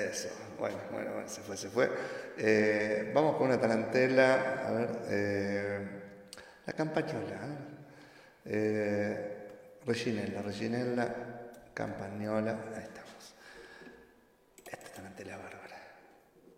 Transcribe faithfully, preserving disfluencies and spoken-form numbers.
Eso. Bueno, bueno, bueno, se fue, se fue. Eh, vamos con una tarantela. A ver. Eh, la campañola. Eh, Reginella, Reginella, Campañola. Ahí estamos. Esta tarantela bárbara.